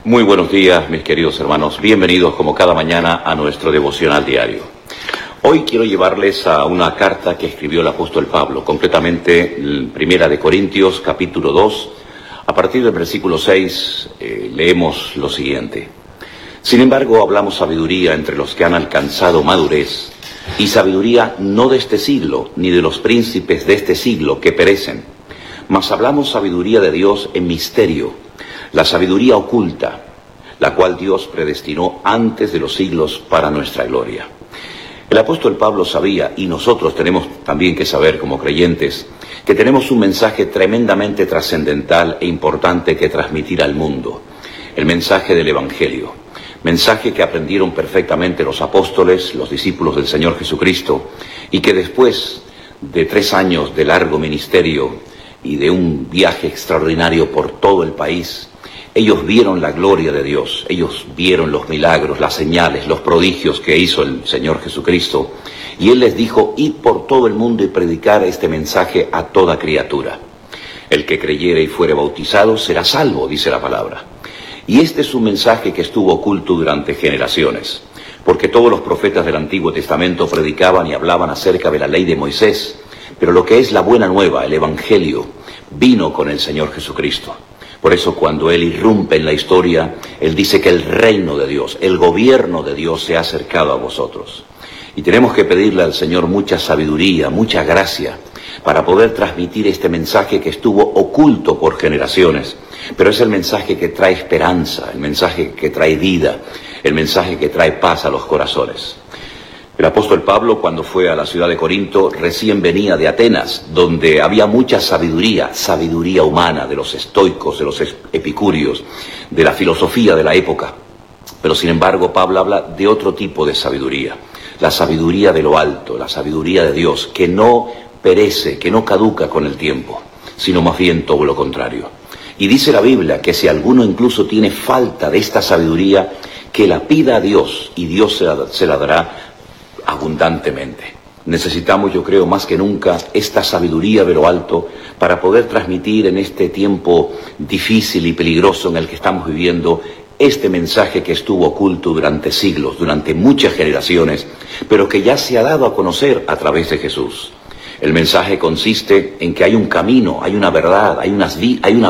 Muy buenos días, mis queridos hermanos. Bienvenidos como cada mañana a nuestro devocional diario. Hoy quiero llevarles a una carta que escribió el apóstol Pablo, concretamente Primera de Corintios, capítulo 2. A partir del versículo 6 leemos lo siguiente. Sin embargo, hablamos sabiduría entre los que han alcanzado madurez, y sabiduría no de este siglo, ni de los príncipes de este siglo que perecen, mas hablamos sabiduría de Dios en misterio, la sabiduría oculta, la cual Dios predestinó antes de los siglos para nuestra gloria. El apóstol Pablo sabía, y nosotros tenemos también que saber como creyentes, que tenemos un mensaje tremendamente trascendental e importante que transmitir al mundo, el mensaje del Evangelio, mensaje que aprendieron perfectamente los apóstoles, los discípulos del Señor Jesucristo, y que después de 3 años de largo ministerio y de un viaje extraordinario por todo el país, ellos vieron la gloria de Dios, ellos vieron los milagros, las señales, los prodigios que hizo el Señor Jesucristo, y Él les dijo, id por todo el mundo y predicar este mensaje a toda criatura. El que creyere y fuere bautizado será salvo, dice la palabra. Y este es un mensaje que estuvo oculto durante generaciones, porque todos los profetas del Antiguo Testamento predicaban y hablaban acerca de la ley de Moisés, pero lo que es la buena nueva, el Evangelio, vino con el Señor Jesucristo. Por eso cuando Él irrumpe en la historia, Él dice que el reino de Dios, el gobierno de Dios se ha acercado a vosotros. Y tenemos que pedirle al Señor mucha sabiduría, mucha gracia, para poder transmitir este mensaje que estuvo oculto por generaciones. Pero es el mensaje que trae esperanza, el mensaje que trae vida, el mensaje que trae paz a los corazones. El apóstol Pablo, cuando fue a la ciudad de Corinto, recién venía de Atenas, donde había mucha sabiduría humana, de los estoicos, de los epicúreos, de la filosofía de la época. Pero sin embargo, Pablo habla de otro tipo de sabiduría, la sabiduría de lo alto, la sabiduría de Dios, que no perece, que no caduca con el tiempo, sino más bien todo lo contrario. Y dice la Biblia que si alguno incluso tiene falta de esta sabiduría, que la pida a Dios, y Dios se la dará abundantemente. Necesitamos, yo creo, más que nunca esta sabiduría de lo alto para poder transmitir en este tiempo difícil y peligroso en el que estamos viviendo este mensaje que estuvo oculto durante siglos, durante muchas generaciones, pero que ya se ha dado a conocer a través de Jesús. El mensaje consiste en que hay un camino, hay una verdad, hay una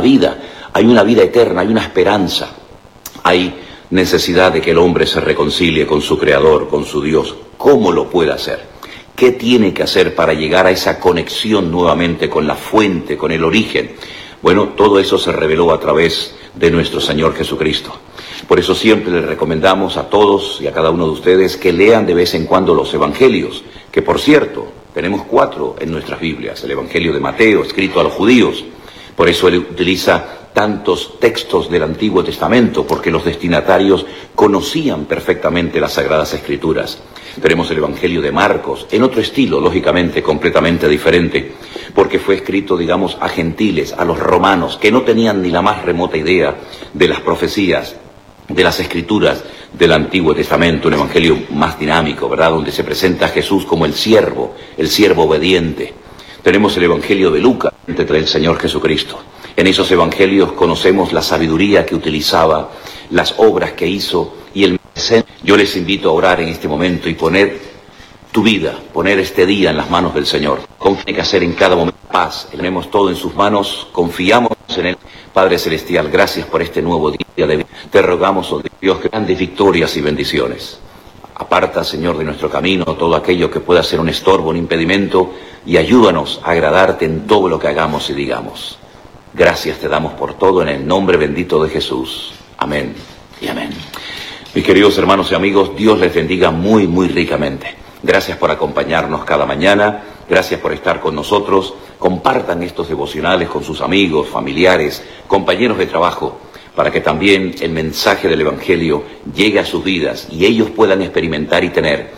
vida eterna, hay una esperanza. Hay necesidad de que el hombre se reconcilie con su Creador, con su Dios. ¿Cómo lo puede hacer? ¿Qué tiene que hacer para llegar a esa conexión nuevamente con la fuente, con el origen? Bueno, todo eso se reveló a través de nuestro Señor Jesucristo. Por eso siempre les recomendamos a todos y a cada uno de ustedes que lean de vez en cuando los evangelios, que por cierto, tenemos 4 en nuestras Biblias. El Evangelio de Mateo, escrito a los judíos. Por eso él utiliza tantos textos del Antiguo Testamento, porque los destinatarios conocían perfectamente las Sagradas Escrituras. Tenemos el Evangelio de Marcos, en otro estilo, lógicamente, completamente diferente, porque fue escrito, digamos, a gentiles, a los romanos, que no tenían ni la más remota idea de las profecías, de las Escrituras del Antiguo Testamento, un evangelio más dinámico, ¿verdad?, donde se presenta a Jesús como el siervo obediente. Tenemos el Evangelio de Lucas, entre el Señor Jesucristo. En esos evangelios conocemos la sabiduría que utilizaba, las obras que hizo y el mensaje. Yo les invito a orar en este momento y poner tu vida, poner este día en las manos del Señor. ¿Cómo tiene que hacer en cada momento? Paz, tenemos todo en sus manos, confiamos en Él. Padre Celestial, gracias por este nuevo día de vida. Te rogamos, oh Dios, grandes victorias y bendiciones. Aparta, Señor, de nuestro camino todo aquello que pueda ser un estorbo, un impedimento, y ayúdanos a agradarte en todo lo que hagamos y digamos. Gracias te damos por todo en el nombre bendito de Jesús. Amén y amén. Mis queridos hermanos y amigos, Dios les bendiga muy, muy ricamente. Gracias por acompañarnos cada mañana. Gracias por estar con nosotros. Compartan estos devocionales con sus amigos, familiares, compañeros de trabajo, para que también el mensaje del Evangelio llegue a sus vidas y ellos puedan experimentar y tener